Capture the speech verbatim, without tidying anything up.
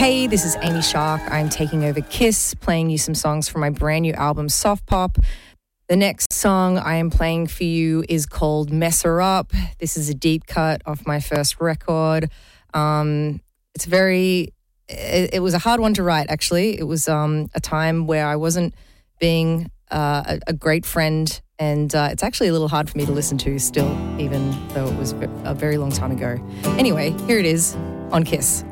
Hey, this is Amy Shark. I'm taking over KISS, playing you some songs from my brand new album, Soft Pop. The next song I am playing for you is called Mess Her Up. This is a deep cut off my first record. Um, it's very, it, it was a hard one to write, actually. It was um, a time where I wasn't being uh, a, a great friend, and uh, it's actually a little hard for me to listen to still, even though it was a very long time ago. Anyway, here it is on KISS.